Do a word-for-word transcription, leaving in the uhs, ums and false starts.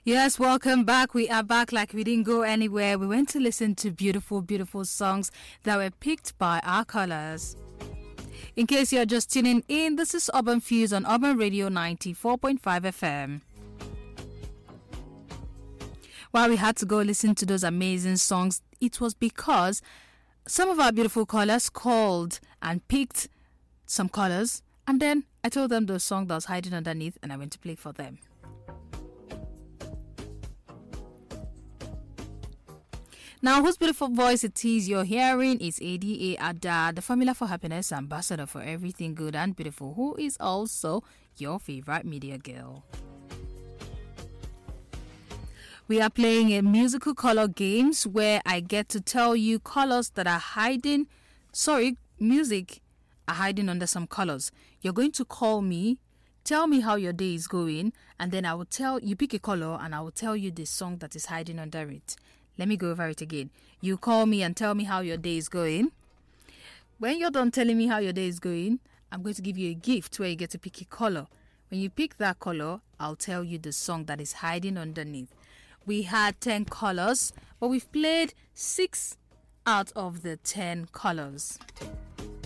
Yes, welcome back. We are back like we didn't go anywhere. We went to listen to beautiful, beautiful songs that were picked by our callers. In case you're just tuning in, this is Urban Fuse on Urban Radio ninety-four point five F M. While we had to go listen to those amazing songs, it was because some of our beautiful callers called and picked some callers, and then I told them the song that was hiding underneath, and I went to play for them. Now, whose beautiful voice it is you're hearing is A D A Ada, the Formula for Happiness ambassador for everything good and beautiful, who is also your favorite media girl. We are playing a musical color games where I get to tell you colors that are hiding, sorry, music are hiding under some colors. You're going to call me, tell me how your day is going, and then I will tell you, pick a color and I will tell you the song that is hiding under it. Let me go over it again. You call me and tell me how your day is going. When you're done telling me how your day is going, I'm going to give you a gift where you get to pick a color. When you pick that color, I'll tell you the song that is hiding underneath. We had ten colors, but we've played six out of the ten colors.